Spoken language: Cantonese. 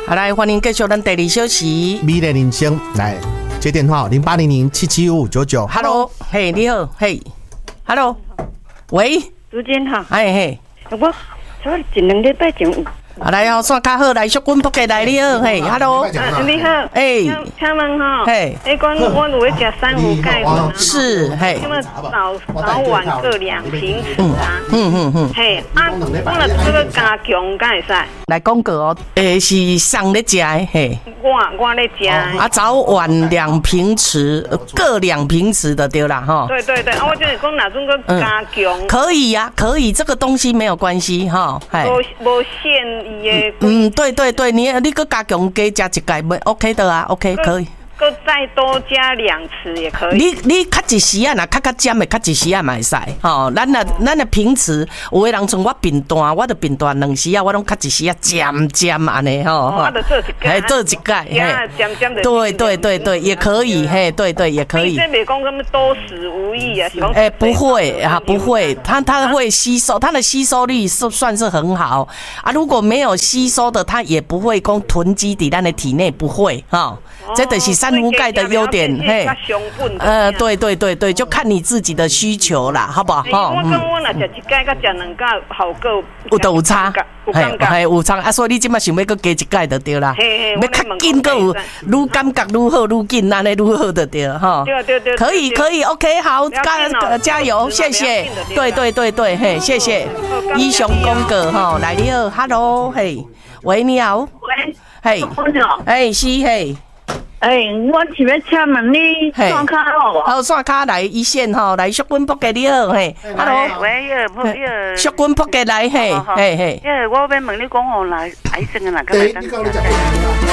好，来欢迎继续咱第二小时。 美丽人生来接电话0800775599。 Hello， 嘿，你好，嘿 ，Hello， 喂， 主监哈， 哎嘿， 我一两礼拜前有。 来哦，算较好，来淑君仆给来你好，嘿 ，Hello， 你好， 哎， 请问哈， 嘿， 我有在吃珊瑚钙粉， 是，嘿， 那么早晚各2瓶啊，嘿，我若这个加强敢会使？ 来讲过哦，是上咧食的，嘿， 我咧食， 啊，早晚2瓶匙，各2瓶匙的对啦，哈。 对，我就是讲哪种个加强， 可以呀，可以，这个东西没有关系哈，嘿， 无限。 对，你个加强加一盖没 OK 的啊 ，OK 可以。 搁再多加2匙也可以。 你较一时啊，若较尖的，较一时啊嘛会使。吼，咱的平时有的人像我扁担，我的扁担2时啊，我拢较一时啊尖安尼吼。 我就做一盖。 嘿，做一盖。 尖的。 对，也可以。嘿，对，也可以。 这别讲什么多食无益啊。 不会啊，不会，它会吸收，它的吸收率算是很好啊。如果没有吸收的，它也不会讲囤积在咱的体内，不会哈。这就是珊瑚钙的优点，嘿，对，就看你自己的需求啦，好不好？ 我跟我若食一盖，甲食2盖，效果有差，嘿，有差啊！所以你即马想要搁加一盖就对啦，要较紧搁有，愈感觉愈好，愈紧，安尼愈好就对哈。 对， 可以 ，OK， 好，加油，谢谢，对，嘿，谢谢，英雄公哥哈，来你好 ，Hello， 嘿，喂，你好， 喂， 嘿，哎，是嘿。 我是要请问你线卡好无？ 好，线卡来一线吼，来淑君仆给你好，嘿 ，Hello， 喂， 淑君仆给来，嘿， 我要问你讲吼，来癌症啊，哪个来？